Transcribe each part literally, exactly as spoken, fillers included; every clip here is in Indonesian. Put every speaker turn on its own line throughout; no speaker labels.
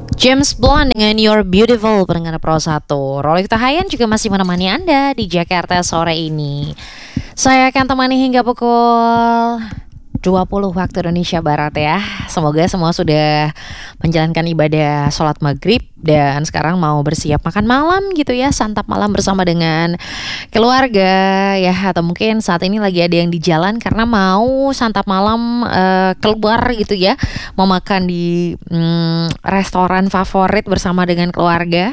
James Blunt dengan You're Beautiful pendengar Pro satu. Rolik Tahayan juga masih menemani Anda di Jakarta sore ini. Saya akan temani hingga pukul dua puluh waktu Indonesia Barat ya. Semoga semua sudah menjalankan ibadah sholat maghrib dan sekarang mau bersiap makan malam gitu ya, santap malam bersama dengan keluarga ya, atau mungkin saat ini lagi ada yang di jalan karena mau santap malam uh, keluar gitu ya, mau makan di mm, restoran favorit bersama dengan keluarga.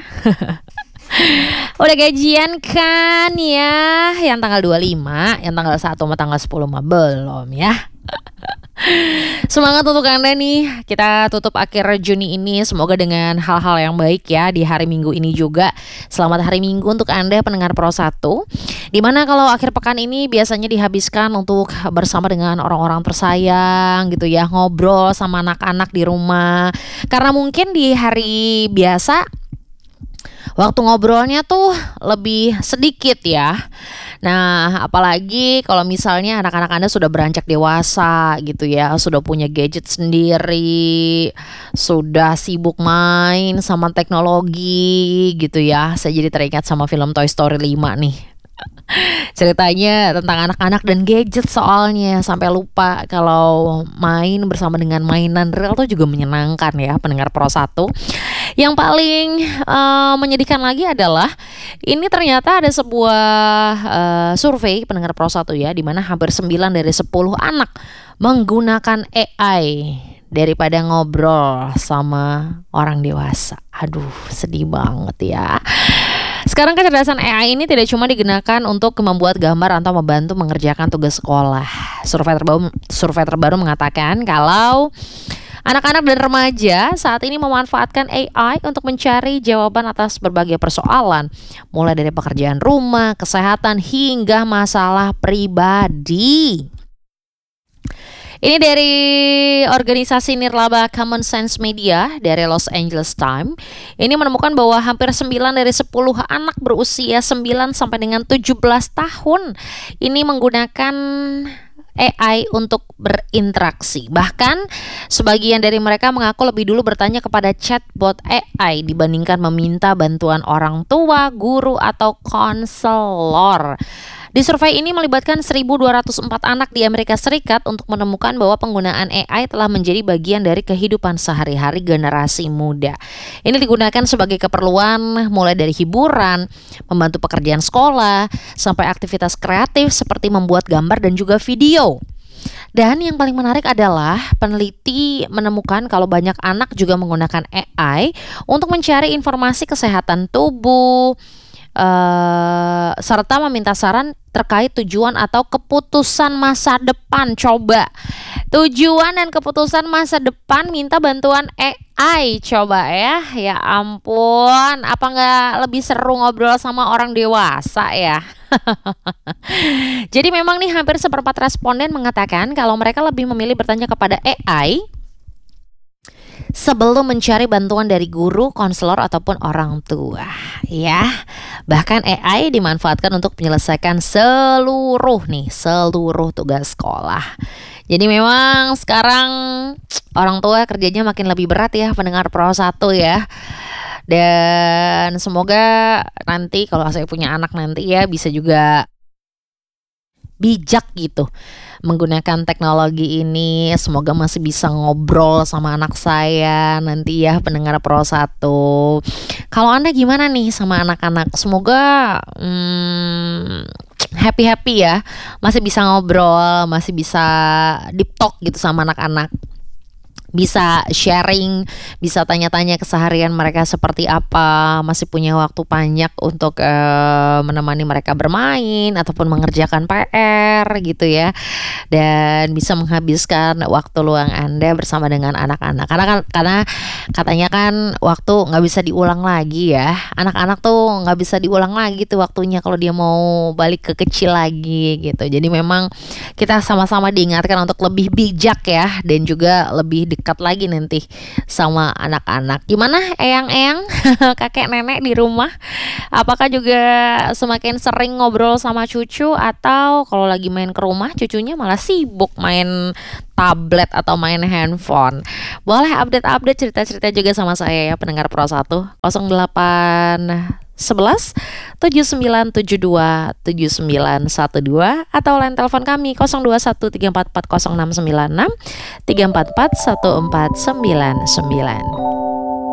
Udah gajian kan ya, yang tanggal dua puluh lima, yang tanggal satu sama tanggal sepuluh mah belum ya. Semangat untuk Anda nih. Kita tutup akhir Juni ini semoga dengan hal-hal yang baik ya di hari Minggu ini juga. Selamat hari Minggu untuk Anda pendengar Pro satu. Dimana kalau akhir pekan ini biasanya dihabiskan untuk bersama dengan orang-orang tersayang gitu ya, ngobrol sama anak-anak di rumah. Karena mungkin di hari biasa waktu ngobrolnya tuh lebih sedikit ya. Nah, apalagi kalau misalnya anak-anak Anda sudah beranjak dewasa gitu ya, sudah punya gadget sendiri, sudah sibuk main sama teknologi gitu ya. Saya jadi teringat sama film Toy Story lima nih. Ceritanya tentang anak-anak dan gadget soalnya, sampai lupa kalau main bersama dengan mainan real tuh juga menyenangkan ya pendengar Pro satu. Yang paling uh, menyedihkan lagi adalah ini ternyata ada sebuah uh, survei pendengar Pro satu ya, di mana hampir sembilan dari sepuluh anak menggunakan A I daripada ngobrol sama orang dewasa. Aduh, sedih banget ya. Sekarang kecerdasan A I ini tidak cuma digunakan untuk membuat gambar atau membantu mengerjakan tugas sekolah. Survei terbaru, survei terbaru mengatakan kalau anak-anak dan remaja saat ini memanfaatkan A I untuk mencari jawaban atas berbagai persoalan, mulai dari pekerjaan rumah, kesehatan, hingga masalah pribadi. Ini dari organisasi nirlaba Common Sense Media dari Los Angeles Times. Ini menemukan bahwa hampir sembilan dari sepuluh anak berusia sembilan sampai dengan tujuh belas tahun ini menggunakan A I untuk berinteraksi. Bahkan sebagian dari mereka mengaku lebih dulu bertanya kepada chatbot A I dibandingkan meminta bantuan orang tua, guru, atau konselor. Di survei ini melibatkan seribu dua ratus empat anak di Amerika Serikat untuk menemukan bahwa penggunaan A I telah menjadi bagian dari kehidupan sehari-hari generasi muda. Ini digunakan sebagai keperluan mulai dari hiburan, membantu pekerjaan sekolah, sampai aktivitas kreatif seperti membuat gambar dan juga video. Dan yang paling menarik adalah peneliti menemukan kalau banyak anak juga menggunakan A I untuk mencari informasi kesehatan tubuh, Uh, serta meminta saran terkait tujuan atau keputusan masa depan. Coba, tujuan dan keputusan masa depan minta bantuan A I. Coba ya, ya ampun, apa nggak lebih seru ngobrol sama orang dewasa ya? Jadi memang nih hampir seperempat responden mengatakan kalau mereka lebih memilih bertanya kepada A I sebelum mencari bantuan dari guru, konselor, ataupun orang tua ya. Bahkan A I dimanfaatkan untuk menyelesaikan seluruh nih seluruh tugas sekolah. Jadi memang sekarang orang tua kerjanya makin lebih berat ya pendengar Pro satu ya. Dan semoga nanti kalau saya punya anak nanti ya bisa juga bijak gitu menggunakan teknologi ini. Semoga masih bisa ngobrol sama anak saya nanti ya pendengar Pro satu. Kalau Anda gimana nih sama anak-anak? Semoga hmm, happy-happy ya, masih bisa ngobrol, masih bisa deep talk gitu sama anak-anak, bisa sharing, bisa tanya-tanya keseharian mereka seperti apa, masih punya waktu banyak untuk uh, menemani mereka bermain ataupun mengerjakan P R gitu ya, dan bisa menghabiskan waktu luang Anda bersama dengan anak-anak. Karena kan, karena katanya kan waktu nggak bisa diulang lagi ya, anak-anak tuh nggak bisa diulang lagi tuh waktunya kalau dia mau balik ke kecil lagi gitu. Jadi memang kita sama-sama diingatkan untuk lebih bijak ya, dan juga lebih dekat dekat lagi nanti sama anak-anak. Gimana eyang-eyang, kakek nenek di rumah? Apakah juga semakin sering ngobrol sama cucu, atau kalau lagi main ke rumah cucunya malah sibuk main tablet atau main handphone? Boleh update-update cerita-cerita juga sama saya ya, pendengar Pro satu. nol delapan sebelas tujuh sembilan tujuh dua tujuh sembilan satu dua atau line telepon kami nol dua satu tiga empat empat nol enam sembilan enam tiga empat empat satu empat sembilan sembilan.